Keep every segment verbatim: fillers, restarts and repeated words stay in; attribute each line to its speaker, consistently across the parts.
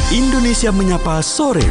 Speaker 1: Indonesia Menyapa Sore.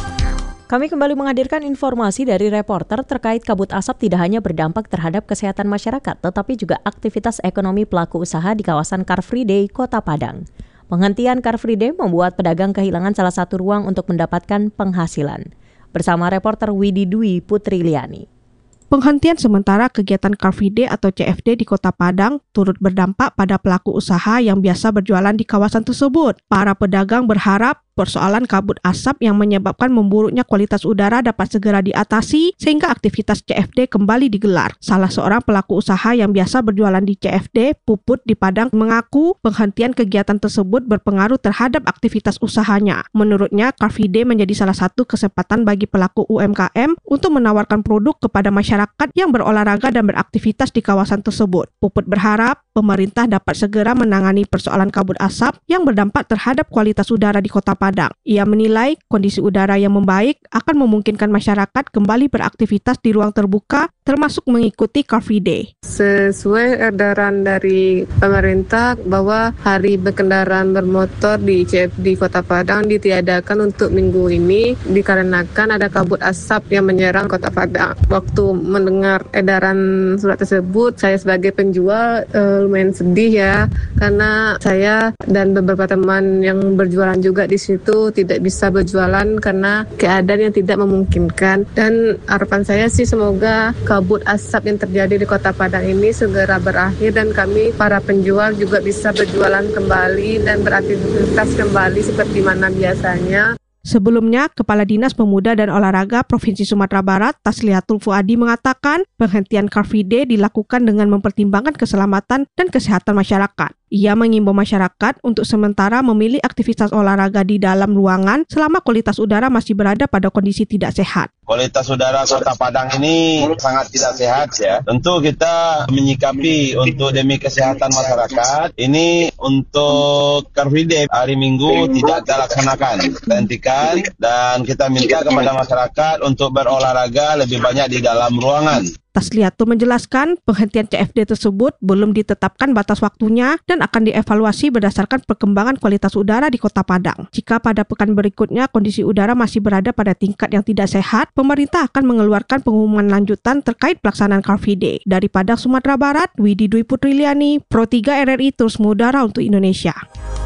Speaker 2: Kami kembali menghadirkan informasi dari reporter terkait kabut asap tidak hanya berdampak terhadap kesehatan masyarakat, tetapi juga aktivitas ekonomi pelaku usaha di kawasan Car Free Day, Kota Padang. Penghentian Car Free Day membuat pedagang kehilangan salah satu ruang untuk mendapatkan penghasilan. Bersama reporter Widi Dwi Putri Liani.
Speaker 3: Penghentian sementara kegiatan Car Free Day atau C F D di Kota Padang turut berdampak pada pelaku usaha yang biasa berjualan di kawasan tersebut. Para pedagang berharap persoalan kabut asap yang menyebabkan memburuknya kualitas udara dapat segera diatasi sehingga aktivitas C F D kembali digelar. Salah seorang pelaku usaha yang biasa berjualan di C F D, Puput di Padang, mengaku penghentian kegiatan tersebut berpengaruh terhadap aktivitas usahanya. Menurutnya, Car Free Day menjadi salah satu kesempatan bagi pelaku U M K M untuk menawarkan produk kepada masyarakat yang berolahraga dan beraktivitas di kawasan tersebut. Puput berharap pemerintah dapat segera menangani persoalan kabut asap yang berdampak terhadap kualitas udara di Kota Padang. Ia menilai kondisi udara yang membaik akan memungkinkan masyarakat kembali beraktivitas di ruang terbuka, termasuk mengikuti Car Free Day.
Speaker 4: Sesuai edaran dari pemerintah bahwa hari berkendaraan bermotor di C F D Kota Padang ditiadakan untuk minggu ini dikarenakan ada kabut asap yang menyerang Kota Padang. Waktu mendengar edaran surat tersebut, saya sebagai penjual eh, lumayan sedih ya, karena saya dan beberapa teman yang berjualan juga di situ tidak bisa berjualan karena keadaan yang tidak memungkinkan. Dan harapan saya sih semoga kabut asap yang terjadi di Kota Padang ini segera berakhir dan kami para penjual juga bisa berjualan kembali dan beraktivitas kembali seperti mana biasanya.
Speaker 3: Sebelumnya, Kepala Dinas Pemuda dan Olahraga Provinsi Sumatera Barat, Taslihatul Fuadi, mengatakan penghentian Car Free Day dilakukan dengan mempertimbangkan keselamatan dan kesehatan masyarakat. Ia mengimbau masyarakat untuk sementara memilih aktivitas olahraga di dalam ruangan selama kualitas udara masih berada pada kondisi tidak sehat.
Speaker 5: Kualitas udara Kota Padang ini sangat tidak sehat ya. Tentu kita menyikapi untuk demi kesehatan masyarakat. Ini untuk Car Free Day hari Minggu tidak kita laksanakan. Kita hentikan dan kita minta kepada masyarakat untuk berolahraga lebih banyak di dalam ruangan.
Speaker 3: Taslihatul menjelaskan penghentian C F D tersebut belum ditetapkan batas waktunya dan akan dievaluasi berdasarkan perkembangan kualitas udara di Kota Padang. Jika pada pekan berikutnya kondisi udara masih berada pada tingkat yang tidak sehat, pemerintah akan mengeluarkan pengumuman lanjutan terkait pelaksanaan Car Free Day. Dari Padang, Sumatera Barat, Widi Dwi Putri Liani, Pro tiga R R I terus mengudara untuk Indonesia.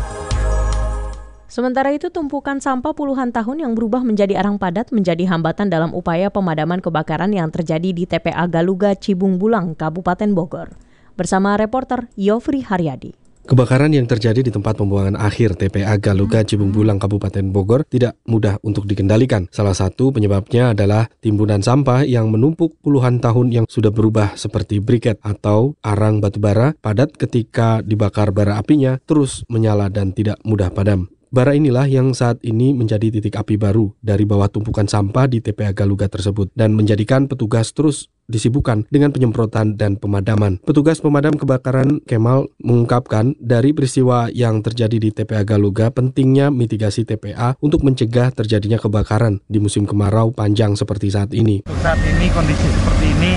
Speaker 2: Sementara itu, tumpukan sampah puluhan tahun yang berubah menjadi arang padat menjadi hambatan dalam upaya pemadaman kebakaran yang terjadi di T P A Galuga, Cibung Bulang, Kabupaten Bogor. Bersama reporter Yofri Haryadi.
Speaker 6: Kebakaran yang terjadi di tempat pembuangan akhir T P A Galuga, Cibung Bulang, Kabupaten Bogor tidak mudah untuk dikendalikan. Salah satu penyebabnya adalah timbunan sampah yang menumpuk puluhan tahun yang sudah berubah seperti briket atau arang batubara padat ketika dibakar bara apinya terus menyala dan tidak mudah padam. Bara inilah yang saat ini menjadi titik api baru dari bawah tumpukan sampah di T P A Galuga tersebut dan menjadikan petugas terus disibukkan dengan penyemprotan dan pemadaman. Petugas pemadam kebakaran Kemal mengungkapkan dari peristiwa yang terjadi di T P A Galuga pentingnya mitigasi T P A untuk mencegah terjadinya kebakaran di musim kemarau panjang seperti saat ini.
Speaker 7: Saat ini kondisi seperti ini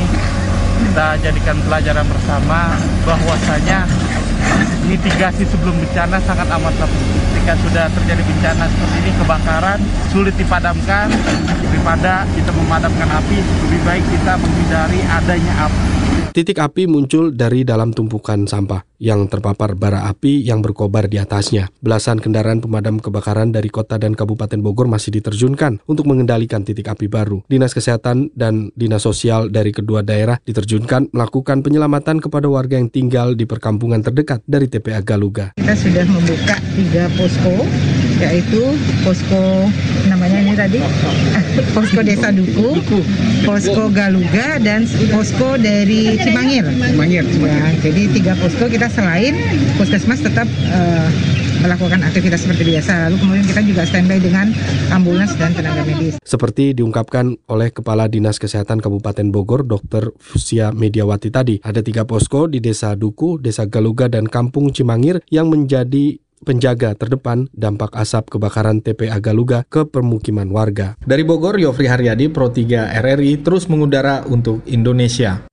Speaker 7: kita jadikan pelajaran bersama bahwasanya mitigasi sebelum bencana sangat amat penting. Ketika sudah terjadi bencana seperti ini, kebakaran sulit dipadamkan, daripada kita memadamkan api, lebih baik kita menghindari adanya api.
Speaker 6: Titik api muncul dari dalam tumpukan sampah yang terpapar bara api yang berkobar di atasnya. Belasan kendaraan pemadam kebakaran dari kota dan Kabupaten Bogor masih diterjunkan untuk mengendalikan titik api baru. Dinas Kesehatan dan Dinas Sosial dari kedua daerah diterjunkan melakukan penyelamatan kepada warga yang tinggal di perkampungan terdekat dari T P A Galuga.
Speaker 8: Kita sudah membuka tiga posko, yaitu posko namanya ini tadi, posko Desa Duku, posko Galuga, dan posko dari Cimangir. Cimangir. Ya, jadi tiga posko kita selain puskesmas tetap uh, melakukan aktivitas seperti biasa. Lalu kemudian kita juga standby dengan ambulans dan tenaga medis.
Speaker 6: Seperti diungkapkan oleh Kepala Dinas Kesehatan Kabupaten Bogor, Dokter Fusia Mediawati tadi, ada tiga posko di Desa Duku, Desa Galuga, dan Kampung Cimangir yang menjadi penjaga terdepan dampak asap kebakaran T P A Galuga ke permukiman warga.
Speaker 9: Dari Bogor, Yofri Haryadi, Pro tiga R R I terus mengudara untuk Indonesia.